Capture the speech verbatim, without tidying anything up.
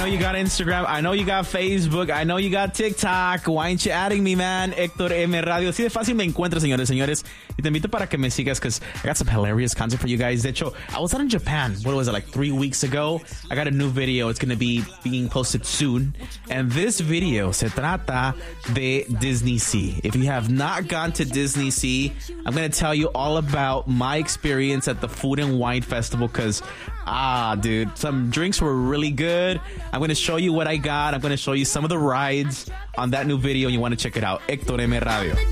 know you got Instagram. I know you got Facebook. I know you got TikTok. Why ain't you adding me, man? Héctor M. Radio. Así de fácil me encuentras, señores, señores. Y te invito para que me sigas because I got some hilarious content for you guys. De hecho, I was out in Japan. What was it, like three weeks ago? I got a new video. It's going to be being posted soon. And this video se trata de Disney Sea. If you have not gone to Disney Sea, I'm going to tell you all about my experience at the Food and Wine Festival because, ah, dude, some drinks were really good. I'm going to show you what I got. I'm going to show you some of the rides on that new video, and you want to check it out. Héctor M. Radio.